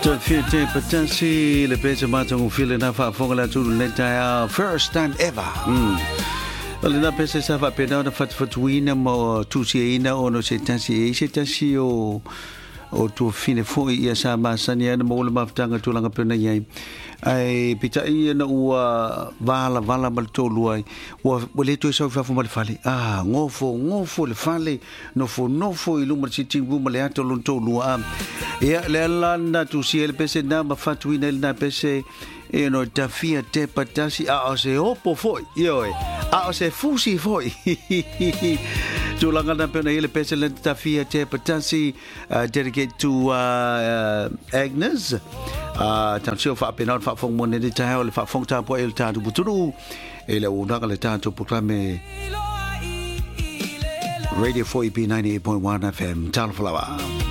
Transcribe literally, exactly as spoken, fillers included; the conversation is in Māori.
The fifty potency le pesa matong feel na fa fonga tu le ta first time ever. Mm. Le na pesa sa fa pena na fat fat wina mo tu si ina ono se tansi se tansi o o tu fine fo ia sa ma sania na mo le maftanga tu langa pena yai. Ai pita ia na ua vala vala mal to luai wa le to so fa fo mal fale ah ngofo ngofo le fale no fo no fo ilu mar siti bu mal ato lon to lua ia le landa tu si el pese na ma fatu ina na pese e no tafia te patasi a o se opo foi io e a o se fusi foi tu langa na pena ele pese le tafia te patasi dedicate to uh, Agnes ah tan sio fa pena fa fong mo ne de ta le fa fong ta po el ta tu buturu e le una le ta tu proclame Radio four E P ninety-eight point one F M Talflawa.